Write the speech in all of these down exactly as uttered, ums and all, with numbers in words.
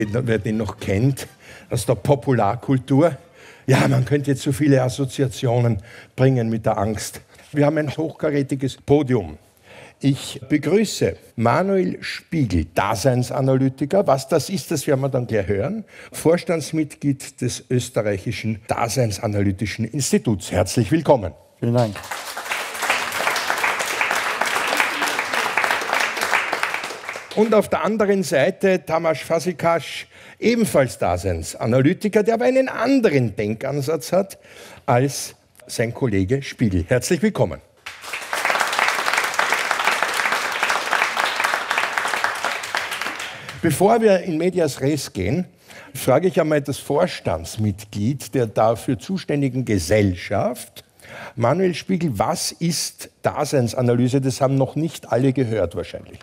Wer den noch kennt, aus der Popularkultur. Ja, man könnte jetzt so viele Assoziationen bringen mit der Angst. Wir haben ein hochkarätiges Podium. Ich begrüße Manuel Spiegel, Daseinsanalytiker. Was das ist, das werden wir dann gleich hören. Vorstandsmitglied des Österreichischen Daseinsanalytischen Instituts. Herzlich willkommen. Vielen Dank. Und auf der anderen Seite Tamás Fazekas, ebenfalls Daseinsanalytiker, der aber einen anderen Denkansatz hat als sein Kollege Spiegel. Herzlich willkommen. Bevor wir in medias res gehen, frage ich einmal das Vorstandsmitglied der dafür zuständigen Gesellschaft, Manuel Spiegel, was ist Daseinsanalyse? Das haben noch nicht alle gehört wahrscheinlich.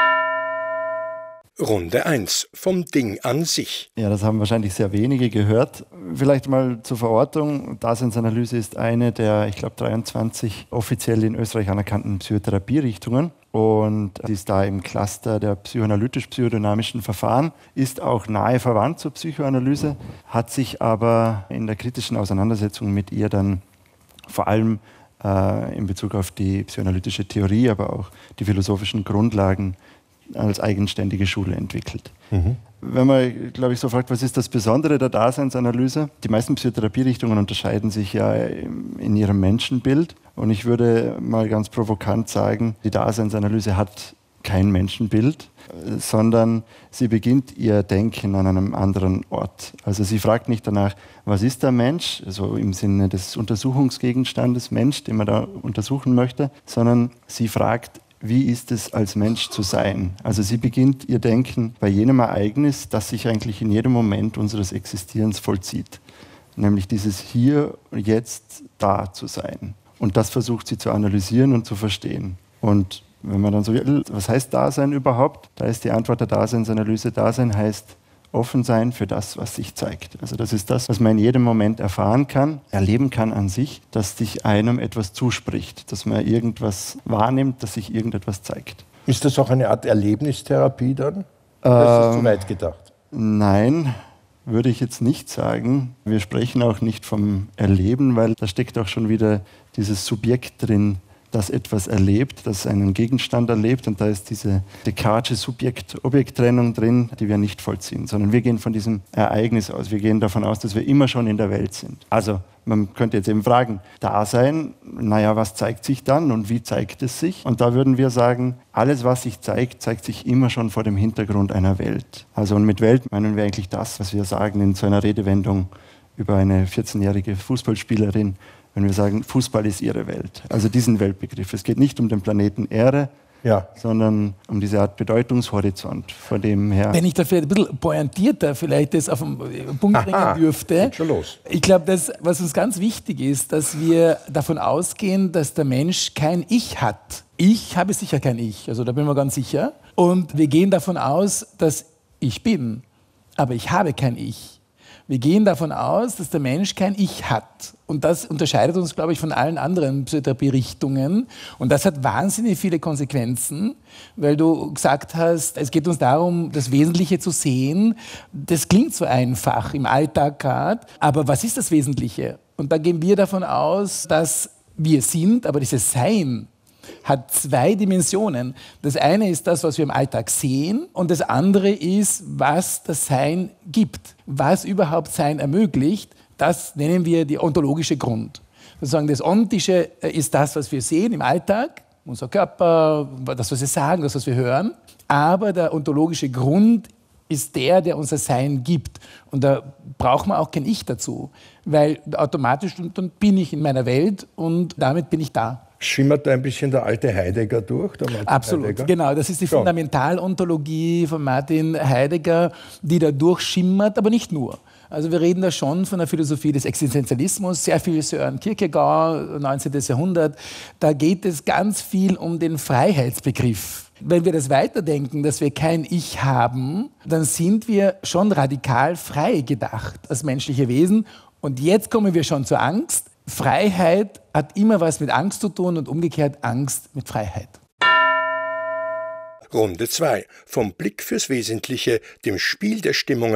Runde eins, vom Ding an sich. Ja, das haben wahrscheinlich sehr wenige gehört. Vielleicht mal zur Verortung. Daseinsanalyse ist eine der, ich glaube, dreiundzwanzig offiziell in Österreich anerkannten Psychotherapierichtungen und die ist da im Cluster der psychoanalytisch-psychodynamischen Verfahren, ist auch nahe verwandt zur Psychoanalyse, hat sich aber in der kritischen Auseinandersetzung mit ihr dann vor allem äh, in Bezug auf die psychoanalytische Theorie, aber auch die philosophischen Grundlagen als eigenständige Schule entwickelt. Mhm. Wenn man, glaube ich, so fragt, was ist das Besondere der Daseinsanalyse? Die meisten Psychotherapierichtungen unterscheiden sich ja in ihrem Menschenbild. Und ich würde mal ganz provokant sagen, die Daseinsanalyse hat kein Menschenbild, sondern sie beginnt ihr Denken an einem anderen Ort. Also sie fragt nicht danach, was ist der Mensch, also im Sinne des Untersuchungsgegenstandes Mensch, den man da untersuchen möchte, sondern sie fragt, wie ist es, als Mensch zu sein? Also sie beginnt ihr Denken bei jenem Ereignis, das sich eigentlich in jedem Moment unseres Existierens vollzieht. Nämlich dieses Hier und Jetzt da zu sein. Und das versucht sie zu analysieren und zu verstehen. Und wenn man dann so will, was heißt Dasein überhaupt? Da ist die Antwort der Daseinsanalyse, Dasein heißt offen sein für das, was sich zeigt. Also das ist das, was man in jedem Moment erfahren kann, erleben kann an sich, dass sich einem etwas zuspricht, dass man irgendwas wahrnimmt, dass sich irgendetwas zeigt. Ist das auch eine Art Erlebnistherapie dann? Oder ist das zu weit gedacht? Nein, würde ich jetzt nicht sagen. Wir sprechen auch nicht vom Erleben, weil da steckt auch schon wieder dieses Subjekt drin, das etwas erlebt, das einen Gegenstand erlebt. Und da ist diese Descartesche Subjekt-Objekt-Trennung drin, die wir nicht vollziehen, sondern wir gehen von diesem Ereignis aus. Wir gehen davon aus, dass wir immer schon in der Welt sind. Also man könnte jetzt eben fragen, Dasein, naja, was zeigt sich dann und wie zeigt es sich? Und da würden wir sagen, alles, was sich zeigt, zeigt sich immer schon vor dem Hintergrund einer Welt. Also und mit Welt meinen wir eigentlich das, was wir sagen in so einer Redewendung über eine vierzehnjährige Fußballspielerin, wenn wir sagen, Fußball ist ihre Welt. Also diesen Weltbegriff. Es geht nicht um den Planeten Erde, ja, sondern um diese Art Bedeutungshorizont, von dem her... Wenn ich da vielleicht ein bisschen pointierter vielleicht das auf den Punkt bringen dürfte. Geht schon los. Ich glaube, das, was uns ganz wichtig ist, dass wir davon ausgehen, dass der Mensch kein Ich hat. Ich habe sicher kein Ich, also da bin ich mir ganz sicher. Und wir gehen davon aus, dass ich bin, aber ich habe kein Ich. Wir gehen davon aus, dass der Mensch kein Ich hat. Und das unterscheidet uns, glaube ich, von allen anderen Psychotherapie-Richtungen. Und das hat wahnsinnig viele Konsequenzen, weil du gesagt hast, es geht uns darum, das Wesentliche zu sehen. Das klingt so einfach im Alltag gerade, aber was ist das Wesentliche? Und da gehen wir davon aus, dass wir sind, aber dieses Sein hat zwei Dimensionen. Das eine ist das, was wir im Alltag sehen, und das andere ist, was das Sein gibt. Was überhaupt Sein ermöglicht, das nennen wir die ontologische Grund. Sozusagen das Ontische ist das, was wir sehen im Alltag, unser Körper, das, was wir sagen, das, was wir hören. Aber der ontologische Grund ist der, der unser Sein gibt. Und da braucht man auch kein Ich dazu, weil automatisch dann bin ich in meiner Welt und damit bin ich da. Schimmert da ein bisschen der alte Heidegger durch? Der Absolut, Heidegger? Genau. Das ist die Schon. Fundamentalontologie von Martin Heidegger, die da durchschimmert, aber nicht nur. Also wir reden da schon von der Philosophie des Existenzialismus, sehr viel Søren Kierkegaard, neunzehnten Jahrhundert. Da geht es ganz viel um den Freiheitsbegriff. Wenn wir das weiterdenken, dass wir kein Ich haben, dann sind wir schon radikal frei gedacht als menschliche Wesen. Und jetzt kommen wir schon zur Angst. Freiheit hat immer was mit Angst zu tun und umgekehrt Angst mit Freiheit. Runde zwei. Vom Blick fürs Wesentliche, dem Spiel der Stimmungen